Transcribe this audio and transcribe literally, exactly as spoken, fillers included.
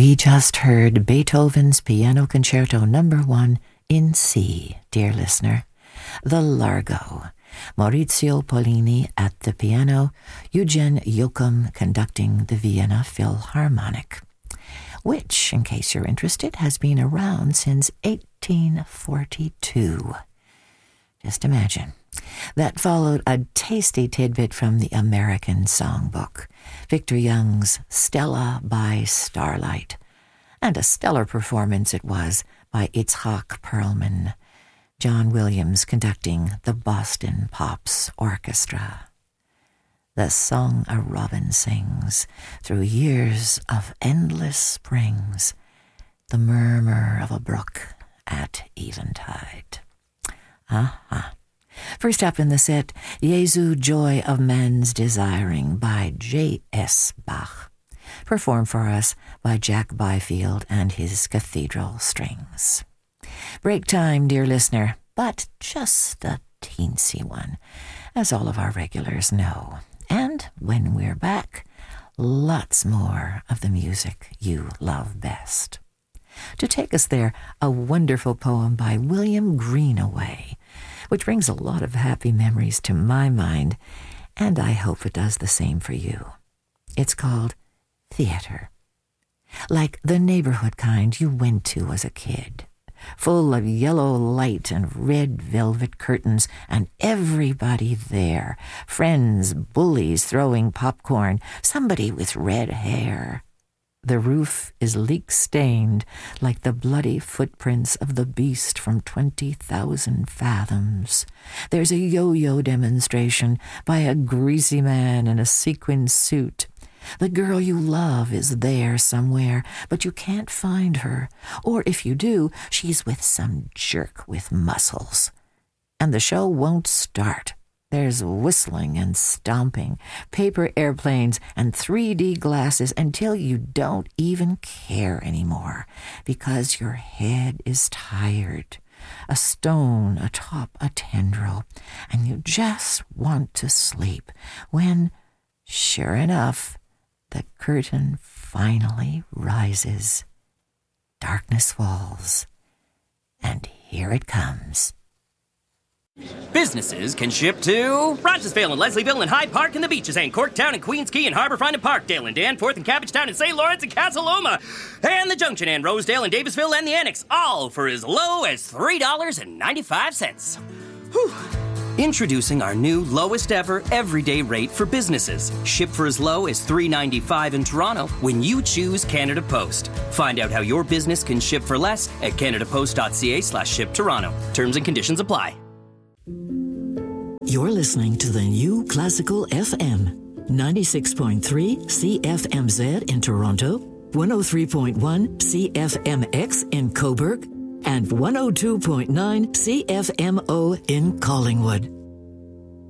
We just heard Beethoven's Piano Concerto Number One in C, dear listener, the Largo. Maurizio Pollini at the piano, Eugen Joachim conducting the Vienna Philharmonic, which, in case you're interested, has been around since eighteen forty-two. Just imagine. That followed a tasty tidbit from the American Songbook, Victor Young's Stella by Starlight, and a stellar performance it was by Itzhak Perlman, John Williams conducting the Boston Pops Orchestra. The song a robin sings through years of endless springs, the murmur of a brook at eventide. Uh-huh. First up in the set, Jesu Joy of Man's Desiring by J S Bach, performed for us by Jack Byfield and his Cathedral Strings. Break time, dear listener, but just a teensy one, as all of our regulars know. And when we're back, lots more of the music you love best. To take us there, a wonderful poem by William Greenaway, which brings a lot of happy memories to my mind, and I hope it does the same for you. It's called Theater. Like the neighborhood kind you went to as a kid, full of yellow light and red velvet curtains and everybody there, friends, bullies throwing popcorn, somebody with red hair. The roof is leak-stained like the bloody footprints of the beast from twenty thousand fathoms. There's a yo-yo demonstration by a greasy man in a sequin suit. The girl you love is there somewhere, but you can't find her. Or if you do, she's with some jerk with muscles. And the show won't start. There's whistling and stomping, paper airplanes, and three D glasses until you don't even care anymore because your head is tired, a stone atop a tendril, and you just want to sleep when, sure enough, the curtain finally rises. Darkness falls, and here it comes. Businesses can ship to Rochesville and Leslieville and Hyde Park and the beaches and Corktown and Queens Quay and Harbourfront and Parkdale and Danforth and Cabbagetown and Saint Lawrence and Casa Loma and the Junction and Rosedale and Davisville and the Annex, all for as low as three dollars and ninety-five cents. Whew. Introducing our new lowest ever everyday rate for businesses. Ship for as low as three dollars and ninety-five cents in Toronto when you choose Canada Post. Find out how your business can ship for less at canadapost.ca slash ship Toronto. Terms and conditions apply. You're listening to the new Classical F M, ninety-six point three C F M Z in Toronto, one oh three point one C F M X in Cobourg, and one oh two point nine C F M O in Collingwood.